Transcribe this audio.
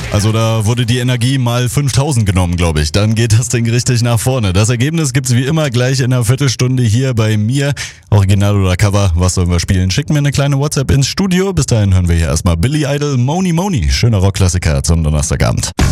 Also da wurde die Energie mal 5000 genommen, glaube ich. Dann geht das Ding richtig nach vorne. Das Ergebnis gibt's wie immer gleich in einer Viertelstunde hier bei mir. Original oder Cover, was sollen wir spielen? Schickt mir eine kleine WhatsApp ins Studio. Bis dahin hören wir hier erstmal Billy Idol, Moni Moni. Schöner Rockklassiker zum Donnerstagabend.